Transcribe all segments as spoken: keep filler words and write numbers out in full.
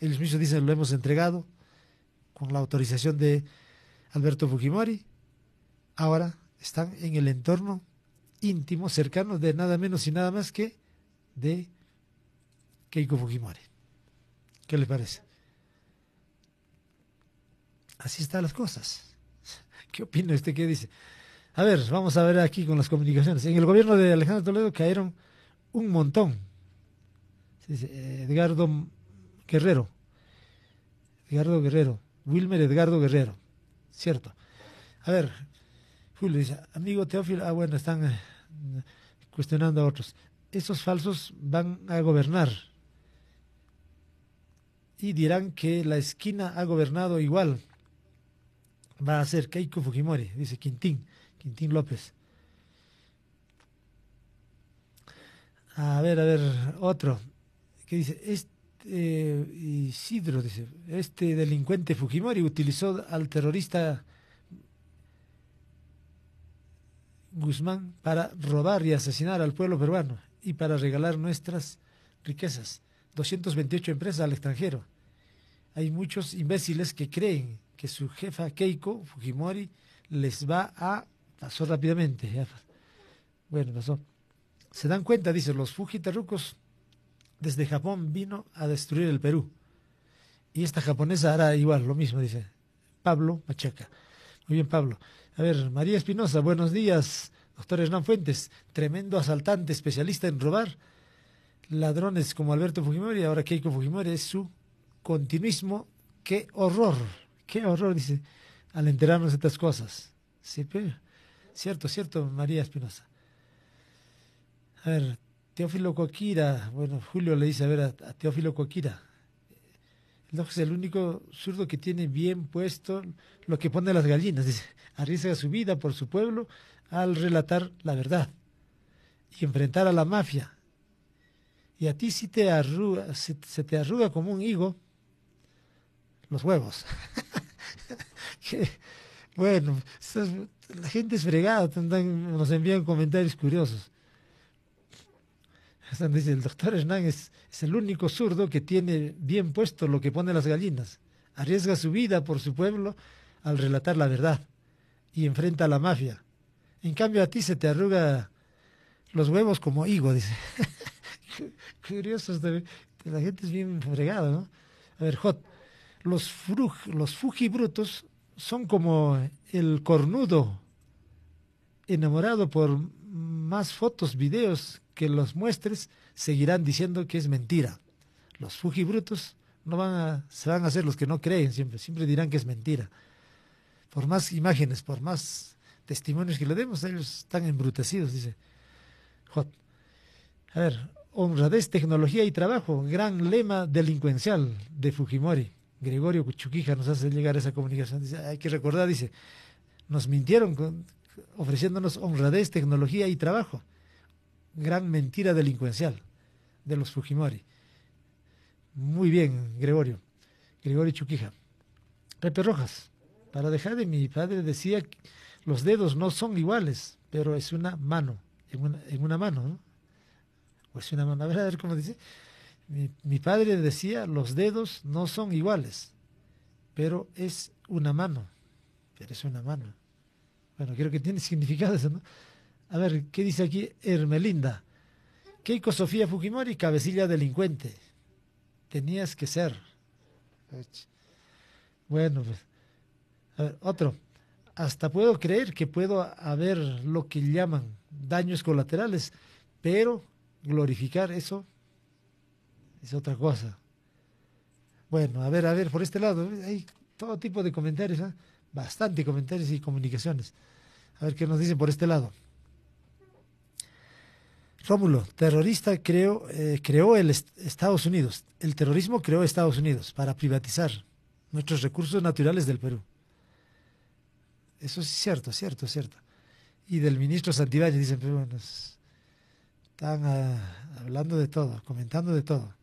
ellos mismos dicen lo hemos entregado con la autorización de Alberto Fujimori. Ahora están en el entorno íntimo, cercano de nada menos y nada más que de Keiko Fujimori. ¿Qué le parece? Así están las cosas. ¿Qué opina usted? ¿Qué dice? A ver, vamos a ver aquí con las comunicaciones. En el gobierno de Alejandro Toledo cayeron un montón. Dice, Edgardo Guerrero. Edgardo Guerrero. Wilmer Edgardo Guerrero. Cierto. A ver, Julio dice, amigo Teófilo, ah bueno, están eh, cuestionando a otros. Esos falsos van a gobernar y dirán que la esquina ha gobernado igual. Va a ser Keiko Fujimori, dice Quintín, Quintín López. A ver, a ver, otro, que dice, este eh, Isidro, dice, este delincuente Fujimori utilizó al terrorista Guzmán para robar y asesinar al pueblo peruano y para regalar nuestras riquezas. doscientas veintiocho empresas al extranjero. Hay muchos imbéciles que creen que su jefa Keiko Fujimori les va a... Pasó rápidamente. Ya. Bueno, pasó. Se dan cuenta, dice, los fujiterrucos desde Japón vino a destruir el Perú. Y esta japonesa hará igual, lo mismo, dice Pablo Machaca. Muy bien, Pablo. A ver, María Espinosa, buenos días. Doctor Hernán Fuentes, tremendo asaltante, especialista en robar. Ladrones como Alberto Fujimori, ahora Keiko Fujimori, es su continuismo. ¡Qué horror! ¡Qué horror! Dice, al enterarnos de estas cosas. Sí, pero, cierto, cierto, María Espinosa. A ver, Teófilo Coquira, bueno, Julio le dice, a ver, a, a Teófilo Coquira. El es el único zurdo que tiene bien puesto lo que pone las gallinas. Dice, arriesga su vida por su pueblo al relatar la verdad y enfrentar a la mafia. Y a ti si te arruga, se, se te arruga como un higo los huevos. que, bueno, la gente es fregada, nos envían comentarios curiosos. Dice, el doctor Hernán es, es el único zurdo que tiene bien puesto lo que pone las gallinas. Arriesga su vida por su pueblo al relatar la verdad y enfrenta a la mafia. En cambio a ti se te arruga los huevos como higo, dice. Curioso, la gente es bien fregada, ¿no? A ver, Jot, los, fruj, los fujibrutos son como el cornudo enamorado por más fotos, videos que los muestres, seguirán diciendo que es mentira. Los fujibrutos no van a, se van a hacer los que no creen siempre, siempre dirán que es mentira. Por más imágenes, por más testimonios que le demos, ellos están embrutecidos, dice J. A ver, honradez, tecnología y trabajo, gran lema delincuencial de Fujimori. Gregorio Chuquija nos hace llegar esa comunicación. Dice, hay que recordar, dice, nos mintieron con, ofreciéndonos honradez, tecnología y trabajo. Gran mentira delincuencial de los Fujimori. Muy bien, Gregorio. Gregorio Chuquija. Pepe Rojas. Para dejar de mi padre decía que los dedos no son iguales, pero es una mano. En una, en una mano, ¿no? O es una mano. A ver, a ver cómo dice. Mi, mi padre decía los dedos no son iguales, pero es una mano. Pero es una mano. Bueno, creo que tiene significado eso, ¿no? A ver, ¿qué dice aquí Hermelinda? Keiko Sofía Fujimori, cabecilla delincuente. Tenías que ser. Bueno, pues. A ver, otro. Hasta puedo creer que puedo haber lo que llaman daños colaterales, pero glorificar eso es otra cosa. Bueno, a ver, a ver, por este lado, hay todo tipo de comentarios, ¿eh? Bastante comentarios y comunicaciones. A ver qué nos dicen por este lado. Rómulo, terrorista creó, eh, creó el est Estados Unidos. El terrorismo creó Estados Unidos para privatizar nuestros recursos naturales del Perú. Eso es cierto, cierto, cierto. Y del ministro Santibáñez, dicen, pero bueno, están uh, hablando de todo, comentando de todo.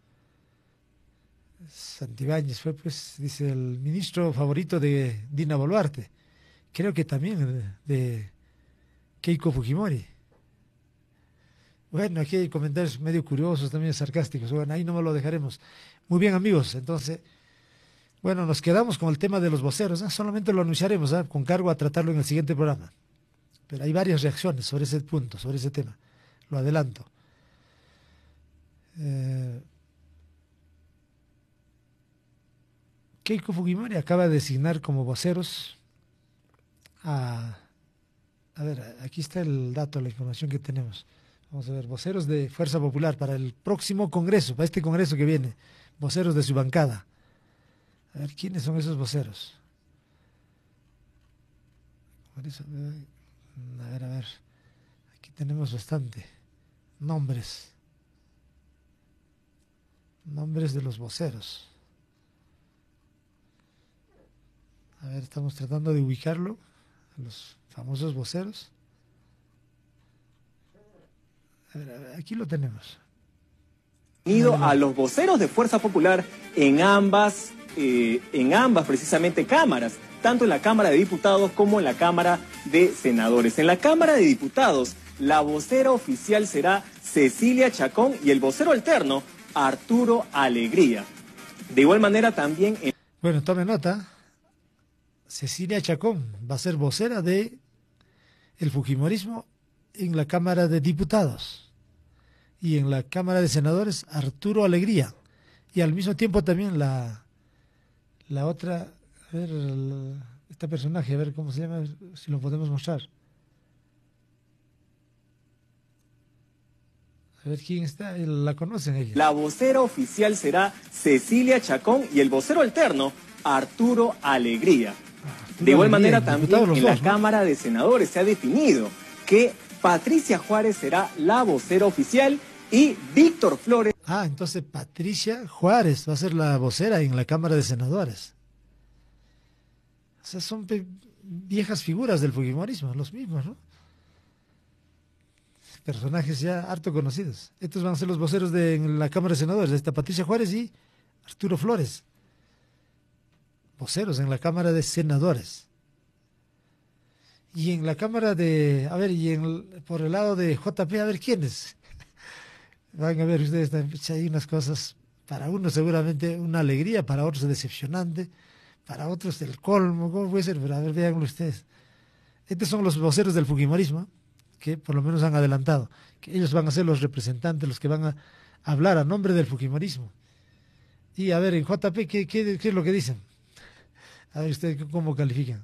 Santibáñez fue, pues, dice, el ministro favorito de Dina Boluarte. Creo que también de, de Keiko Fujimori. Bueno, aquí hay comentarios medio curiosos, también sarcásticos. Bueno, ahí no me lo dejaremos. Muy bien, amigos. Entonces, bueno, nos quedamos con el tema de los voceros. ¿eh? Solamente lo anunciaremos, ¿eh? Con cargo a tratarlo en el siguiente programa. Pero hay varias reacciones sobre ese punto, sobre ese tema. Lo adelanto. Eh, Keiko Fujimori acaba de designar como voceros a... A ver, aquí está el dato, la información que tenemos. Vamos a ver, voceros de Fuerza Popular para el próximo Congreso, para este Congreso que viene. Voceros de su bancada. A ver, ¿quiénes son esos voceros? A ver, a ver. Aquí tenemos bastante. Nombres. Nombres de los voceros. A ver, estamos tratando de ubicarlo. A los famosos voceros. A ver, a ver, aquí lo tenemos. Ido a los voceros de Fuerza Popular en ambas, eh, en ambas precisamente cámaras, tanto en la Cámara de Diputados como en la Cámara de Senadores. En la Cámara de Diputados, la vocera oficial será Cecilia Chacón y el vocero alterno, Arturo Alegría. De igual manera también... En... Bueno, tome nota. Cecilia Chacón va a ser vocera de el Fujimorismo en la Cámara de Diputados y en la Cámara de Senadores Arturo Alegría, y al mismo tiempo también la la otra, a ver, la, este personaje, a ver cómo se llama, si lo podemos mostrar. A ver quién está, la conocen ellos. La vocera oficial será Cecilia Chacón y el vocero alterno Arturo Alegría. Arturo de igual Alegría, manera también en dos, la ¿no? Cámara de Senadores se ha definido que Patricia Juárez será la vocera oficial y Víctor Flores... Ah, entonces Patricia Juárez va a ser la vocera en la Cámara de Senadores. O sea, son viejas figuras del fujimorismo, los mismos, ¿no? Personajes ya harto conocidos. Estos van a ser los voceros de en la Cámara de Senadores, esta Patricia Juárez y Arturo Flores. Voceros en la Cámara de Senadores. Y en la Cámara de... A ver, y en, por el lado de J P, a ver, ¿quiénes? Van a ver ustedes, hay unas cosas, para unos seguramente una alegría, para otros decepcionante, para otros el colmo, ¿cómo puede ser? Pero a ver, véanlo ustedes. Estos son los voceros del fujimorismo, que por lo menos han adelantado, que ellos van a ser los representantes, los que van a hablar a nombre del fujimorismo. Y a ver, en J P, ¿qué, qué, qué es lo que dicen? A ver ustedes cómo califican.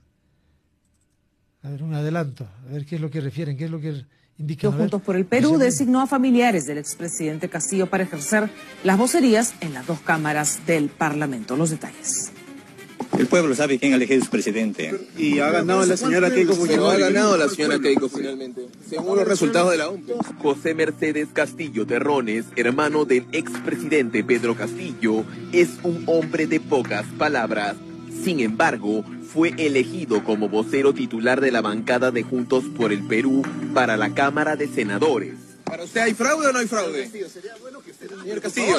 A ver, un adelanto, a ver qué es lo que refieren, qué es lo que indican. Juntos por el Perú designó a familiares del expresidente Castillo para ejercer las vocerías en las dos cámaras del Parlamento. Los detalles. El pueblo sabe quién ha elegido su presidente. Y ha ganado la señora Keiko Fujimori. Ha ganado la señora Keiko finalmente, según los resultados de la O M P. José Mercedes Castillo Terrones, hermano del expresidente Pedro Castillo, es un hombre de pocas palabras. Sin embargo, fue elegido como vocero titular de la bancada de Juntos por el Perú para la Cámara de Senadores. ¿Para usted hay fraude o no hay fraude? Señor Castillo.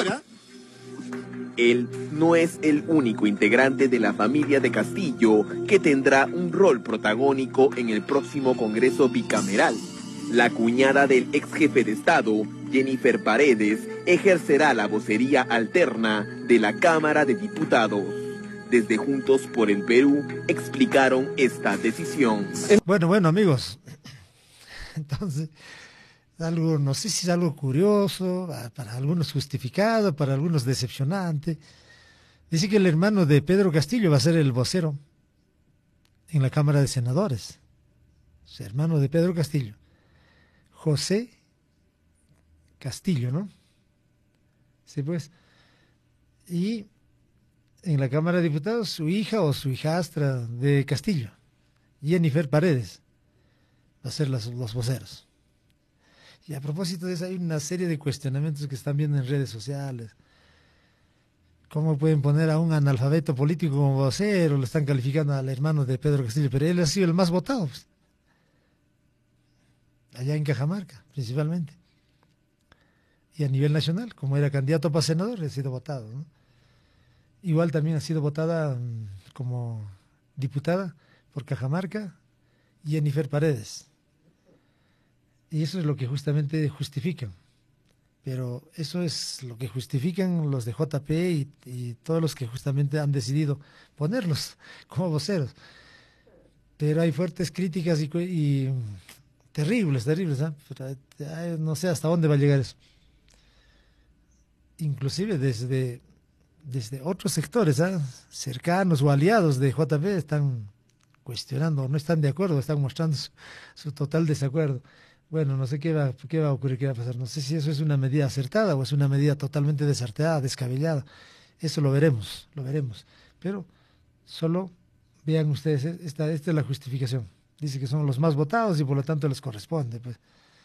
Él no es el único integrante de la familia de Castillo que tendrá un rol protagónico en el próximo Congreso bicameral. La cuñada del ex jefe de Estado, Jennifer Paredes, ejercerá la vocería alterna de la Cámara de Diputados. Desde Juntos por el Perú explicaron esta decisión. Bueno, bueno, amigos. Entonces, algo, no sé si es algo curioso, para algunos justificado, para algunos decepcionante. Dice que el hermano de Pedro Castillo va a ser el vocero en la Cámara de Senadores. Su hermano de Pedro Castillo. José Castillo, ¿no? Sí, pues. Y en la Cámara de Diputados, su hija o su hijastra de Castillo, Jennifer Paredes, va a ser los, los voceros. Y a propósito de eso, hay una serie de cuestionamientos que están viendo en redes sociales. ¿Cómo pueden poner a un analfabeto político como vocero? Lo están calificando al hermano de Pedro Castillo, pero él ha sido el más votado, pues. Allá en Cajamarca, principalmente. Y a nivel nacional, como era candidato para senador, ha sido votado, ¿no? Igual también ha sido votada como diputada por Cajamarca Jennifer Paredes. Y eso es lo que justamente justifican. Pero eso es lo que justifican los de J P y, y todos los que justamente han decidido ponerlos como voceros. Pero hay fuertes críticas y, y terribles, terribles. ¿eh? Pero, eh, no sé hasta dónde va a llegar eso. Inclusive desde, desde otros sectores ¿eh? cercanos o aliados de J P están cuestionando, no están de acuerdo, están mostrando su, su total desacuerdo. Bueno, no sé qué va, qué va a ocurrir, qué va a pasar. No sé si eso es una medida acertada o es una medida totalmente desacertada, descabellada. Eso lo veremos, lo veremos. Pero solo vean ustedes, esta, esta es la justificación. Dice que son los más votados y por lo tanto les corresponde. Pues.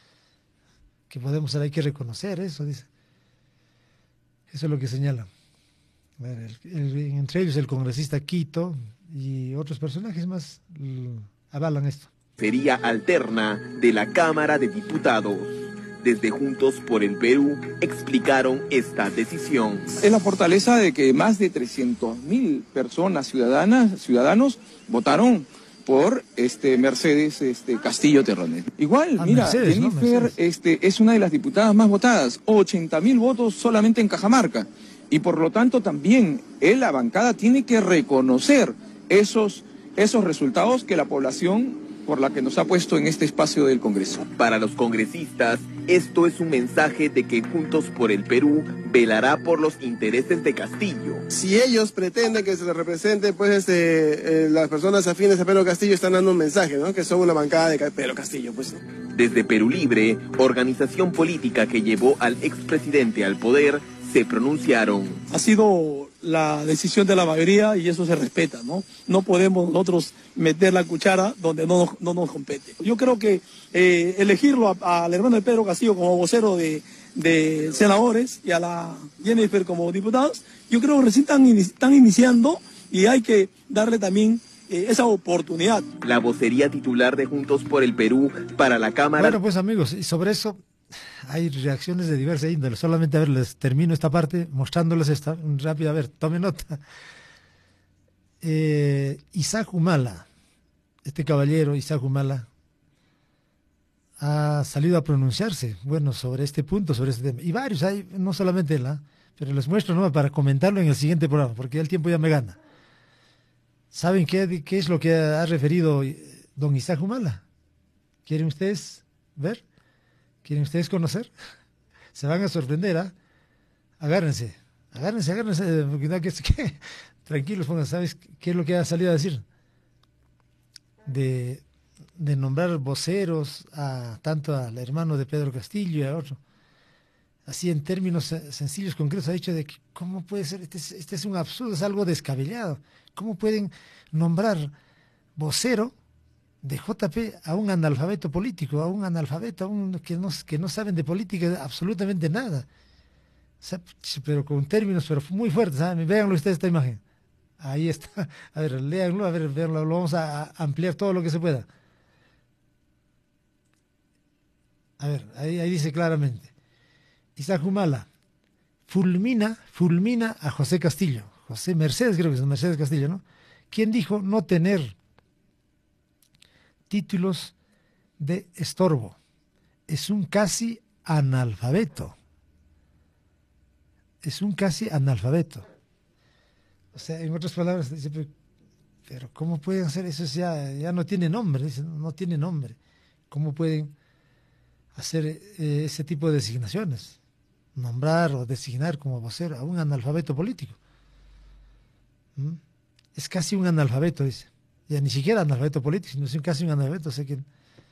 Que podemos, hay que reconocer eso, dice. Eso es lo que señalan. A ver, el, el, entre ellos el congresista Quito y otros personajes más l, avalan esto. Sería alterna de la Cámara de Diputados. Desde Juntos por el Perú explicaron esta decisión. Es la fortaleza de que más de trescientas mil personas ciudadanas, ciudadanos votaron por este Mercedes este Castillo Terrones. Igual, ah, mira, Mercedes, Jennifer ¿no? este, es una de las diputadas más votadas, ochenta mil votos solamente en Cajamarca. Y por lo tanto también él, la bancada tiene que reconocer esos, esos resultados que la población por la que nos ha puesto en este espacio del Congreso. Para los congresistas, esto es un mensaje de que Juntos por el Perú velará por los intereses de Castillo. Si ellos pretenden que se les represente, pues este, eh, las personas afines a Pedro Castillo están dando un mensaje, ¿no? Que son una bancada de Pedro Castillo, pues. Desde Perú Libre, organización política que llevó al expresidente al poder, se pronunciaron. Ha sido la decisión de la mayoría y eso se respeta, ¿no? No podemos nosotros meter la cuchara donde no nos, no nos compete. Yo creo que eh, elegirlo al hermano de Pedro Castillo como vocero de, de senadores y a la Jennifer como diputados, yo creo que recién están, están iniciando y hay que darle también eh, esa oportunidad. La vocería titular de Juntos por el Perú para la Cámara... Bueno, pues amigos, y sobre eso... hay reacciones de diversa índole. Solamente, a ver, les termino esta parte mostrándoles esta. Rápido, a ver, tomen nota. Eh, Isaac Humala, este caballero, Isaac Humala, ha salido a pronunciarse, bueno, sobre este punto, sobre este tema. Y varios hay, no solamente él, ¿eh? Pero les muestro, ¿no? Para comentarlo en el siguiente programa, porque ya el tiempo ya me gana. ¿Saben qué, qué es lo que ha referido don Isaac Humala? ¿Quieren ustedes ver? ¿Quieren ustedes conocer? Se van a sorprender, ¿ah? ¿eh? Agárrense, agárrense, agárrense, porque no, que, que, tranquilos, pongan, ¿sabes qué es lo que ha salido a decir? De, de nombrar voceros a tanto al hermano de Pedro Castillo y a otro. Así en términos sencillos, concretos, ha dicho de que cómo puede ser, este es, este es un absurdo, es algo descabellado. ¿Cómo pueden nombrar vocero de J P a un analfabeto político, a un analfabeto, a un que no, que no saben de política absolutamente nada? O sea, pero con términos pero muy fuertes. ¿Saben? Véanlo ustedes esta imagen. Ahí está. A ver, léanlo, a ver, véanlo, lo vamos a, a ampliar todo lo que se pueda. A ver, ahí, ahí dice claramente. Isaac Humala fulmina, fulmina a José Castillo. José Mercedes, creo que es Mercedes Castillo, ¿no? ¿Quién dijo no tener títulos de estorbo? Es un casi analfabeto. Es un casi analfabeto. O sea, en otras palabras, dice, pero, pero ¿cómo pueden hacer eso? Ya, ya no tiene nombre, dice, no tiene nombre. ¿Cómo pueden hacer eh, ese tipo de designaciones? Nombrar o designar como vocero a un analfabeto político. ¿Mm? Es casi un analfabeto, dice. Ya ni siquiera analfabeto político, sino es casi un analfabeto. O sea que...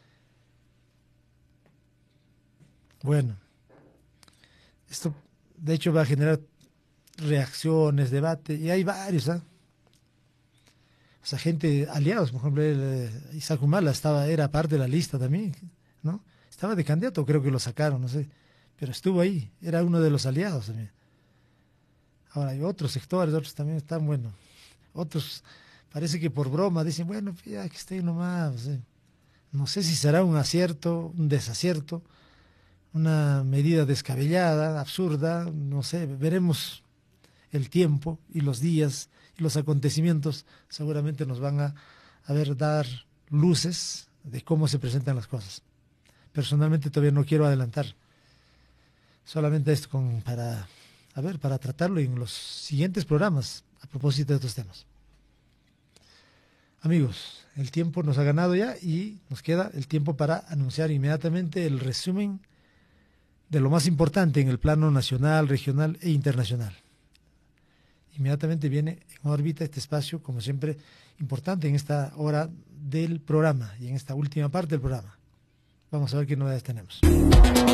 Bueno, esto de hecho va a generar reacciones, debate, y hay varios, ¿eh? O sea, gente, aliados, por ejemplo, el, eh, Isaac Humala estaba, era parte de la lista también, ¿no? Estaba de candidato, creo que lo sacaron, no sé, pero estuvo ahí, era uno de los aliados también. Ahora hay otros sectores, otros también están, bueno, otros parece que por broma dicen, bueno, ya que esté nomás, no sé. No sé si será un acierto, un desacierto, una medida descabellada, absurda, no sé, veremos el tiempo y los días y los acontecimientos seguramente nos van a, a ver dar luces de cómo se presentan las cosas. personalmente todavía no quiero adelantar. Solamente esto con, para, a ver, para tratarlo en los siguientes programas a propósito de estos temas. Amigos, el tiempo nos ha ganado ya y nos queda el tiempo para anunciar inmediatamente el resumen de lo más importante en el plano nacional, regional e internacional. Inmediatamente viene en órbita este espacio, como siempre, importante en esta hora del programa y en esta última parte del programa. Vamos a ver qué novedades tenemos.